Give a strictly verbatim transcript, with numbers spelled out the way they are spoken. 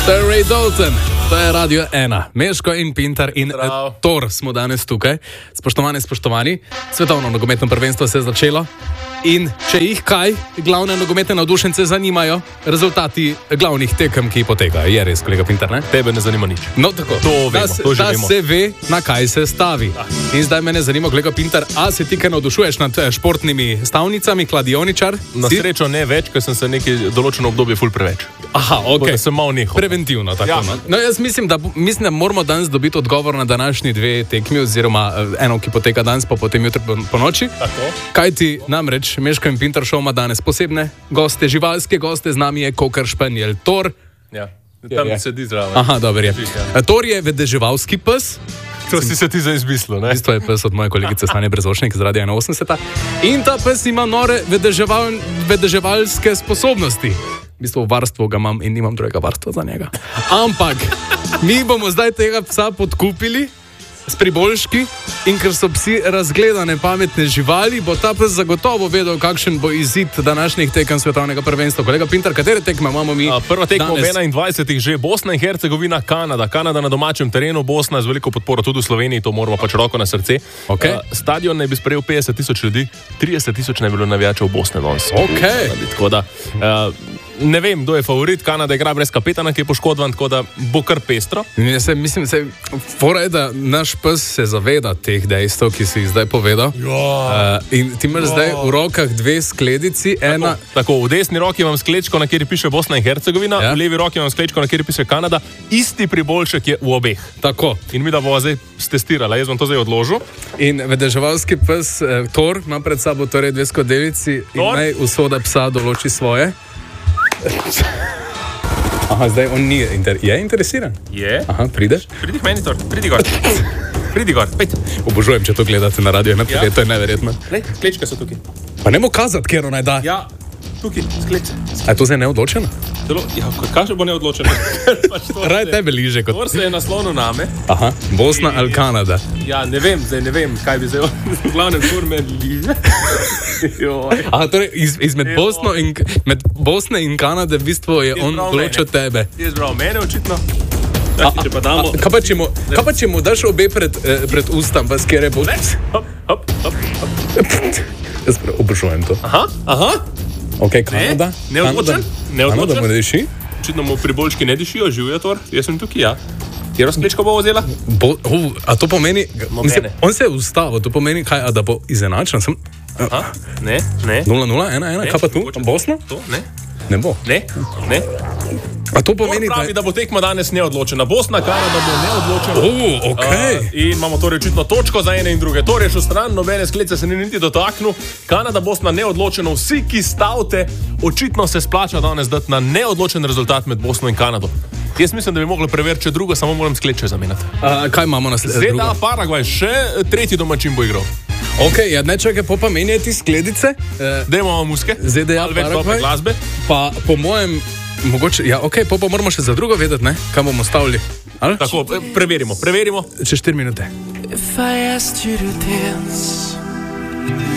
To je Ray Dalton, to je Radio ena. Meško in Pintar in Tor smo danes tukaj. Spoštovane, spoštovani, svetovno nogometno prvenstvo se je začelo. In če jih kaj, glavne nogometne navdušence zanimajo rezultati glavnih tekem, ki potekajo. Je res, kolega Pintar, ne? Tebe ne zanima nič. No, tako. To vemo, da, to že da vemo. se ve, na kaj se stavi. Ah. In zdaj mene zanima, kolega Pintar, a se ti kaj navdušuješ nad športnimi stavnicami, kladioničar? Na si? Srečo ne več, ker sem se neki določeno obdobje ful preveč. Aha, ok. Sem malo nehal. Preventivno, tako. Ja. No. no, jaz mislim da, mislim, da moramo danes dobiti odgovor na današnji dve tekmi, oziroma eno, ki poteka danes, pa potem jutri po, po noči. Tako. Kaj ti namreč, Meško in Pintar Show ima danes posebne goste, živalske goste, z nami je kokar španjel Tor. Ja, tam je. Sedi zraven. Aha, dobro je. Ja. Tor je vedeževalski pes. To si se ti za izmislil, ne? Isto je pes od moje kolegice Sanje Brezošnik z Radia ena osemdeset. In ta pes ima nore vedeževal, vedeževalske sposobnosti. V bistvu varstvo ga imam in nimam drugega varstva za njega. Ampak mi bomo zdaj tega psa podkupili s priboljški in ker so psi razgledane pametne živali, bo ta pes zagotovo vedel, kakšen bo izid današnjih tekem svetovnega prvenstva. Kolega Pintar, katere tekme imamo mi? A, prva tekma danes? v enaindvajsetih že Bosna in Hercegovina, Kanada. Kanada na domačem terenu, Bosna z veliko podporo tudi v Sloveniji, to moramo pač roko na srce. Okay. A, stadion naj bi sprejel petdeset tisoč ljudi, trideset tisoč naj bi bilo navijačev Bosne danes. Okay. Tako da a, ne vem, kdo je favorit. Kanada igra brez kapetana, ki je poškodovan, tako da bo kar pestro. Se, mislim, se, fora je, da naš pes se zaveda teh dejstev, ki si jih zdaj povedal. Uh, in ti imaš zdaj v rokah dve skledici. Ena... Tako, tako, v desni roki imam sklečko, na kateri piše Bosna in Hercegovina, ja. V levi roki imam sklečko, na kateri piše Kanada. Isti priboljšek je v obeh. Tako. In mi da bo zdaj stestirala, jaz bom to zdaj odložil. In vedeževalski pes eh, Tor ima pred sabo torej dve skodelici in naj usoda psa določi svoje. Aha, zdaj on ni inter je interesiran. Je? Aha, prideš? Pridi k meni, Tor, pridi gor. Pridi gor, pejt. Obožujem, če to gledate na radio, ne, ja. To je neverjetno. Lej, sklečke so tukaj. Pa ne mo kazati, kjer naj da. Ja, tukaj, sklečke. A je to zdaj neodločeno? Telo, ja, kaj bo neodločeno? Raj tebe liže kot... Tor se je naslonil name. Aha, Bosna ali Kanada. Ja, ne vem, zdaj ne vem, kaj bi zdaj... V glavnem Tor me liže. Aha, torej iz, izmed Bosno in, med Bosne in Kanade v bistvu je on določil tebe. Je izbral mene očitno. A, a, pa damo... a, kaj, pa, če mu, kaj pa če mu daš obe pred, eh, pred ustam, pa skere bo... Hop, hop, hop, hop. Jaz obožujem to. Aha, aha. Ok, Kanada. Ne, neodločen? Neodločen? Kanada mu ne diši? Očitno mu priboljški ne dišijo, živijo Tor. Jaz sem tukaj, ja. Kjero sklečko bo vzela? Bo, uh, a to pomeni... Mislim, on se je ustavil, to pomeni kaj, a da bo izenačen? Sem, aha, ne, ne. nula nula, ena ena, kaj pa tu? Bosna? To, ne. Ne bo. Ne, ne. A to pomeni, pravi, da... da bo tekma danes neodločena. Bosna, Kanada bo neodločena. Oh, okay. uh, in imamo torej očitno točko za ene in druge. Torej šel stran, nobene sklece se ni niti dotaknil. Kanada, Bosna neodločena. Vsi, ki stavite, očitno se splača danes dati na neodločen rezultat med Bosno in Kanado. Jaz mislim, da bi mogli preveriti, če drugo, samo moram skleče zamenjati. Uh, kaj imamo na sledeče? Zeda, Paragvaj, še tretji domačin bo igral. Ok, ja, ne čakaj, pa pa menjati skledice. Uh, Dajmo muske. Zeda, Paragvaj. Glasbe. Pa po mojem... Mogoče, ja, ok, pa, pa moramo še za drugo vedeti, ne? Kaj bomo stavili. Ali? Tako, preverimo, preverimo. Čez štiri minute. If I asked you to dance